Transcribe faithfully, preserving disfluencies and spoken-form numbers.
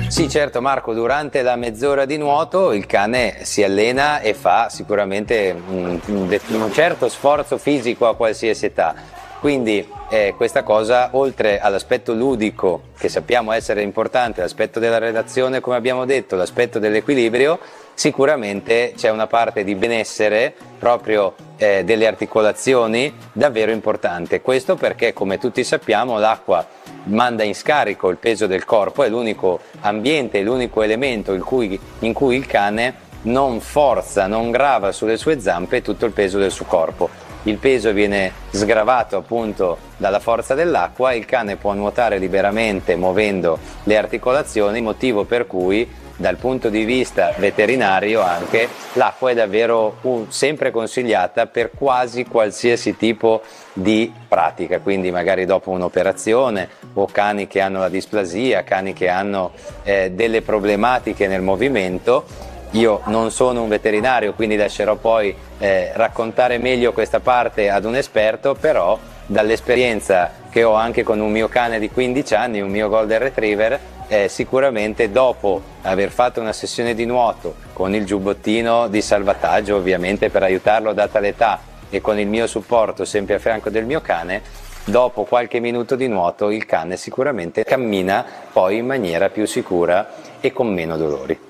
Sì, certo Marco, durante la mezz'ora di nuoto il cane si allena e fa sicuramente un, un certo sforzo fisico a qualsiasi età, quindi eh, questa cosa, oltre all'aspetto ludico che sappiamo essere importante, l'aspetto della relazione come abbiamo detto, l'aspetto dell'equilibrio, sicuramente c'è una parte di benessere proprio eh, delle articolazioni davvero importante. Questo perché, come tutti sappiamo, l'acqua manda in scarico il peso del corpo, è l'unico ambiente, l'unico elemento in cui, in cui il cane non forza, non grava sulle sue zampe tutto il peso del suo corpo. Il peso viene sgravato appunto dalla forza dell'acqua e il cane può nuotare liberamente muovendo le articolazioni, motivo per cui dal punto di vista veterinario anche l'acqua è davvero un, sempre consigliata per quasi qualsiasi tipo di pratica, quindi magari dopo un'operazione o cani che hanno la displasia, cani che hanno eh, delle problematiche nel movimento. Io non sono un veterinario, quindi lascerò poi eh, raccontare meglio questa parte ad un esperto, però dall'esperienza che ho anche con un mio cane di quindici anni, un mio Golden Retriever, eh, sicuramente dopo aver fatto una sessione di nuoto con il giubbottino di salvataggio ovviamente per aiutarlo data l'età e con il mio supporto sempre a fianco del mio cane, dopo qualche minuto di nuoto il cane sicuramente cammina poi in maniera più sicura e con meno dolori.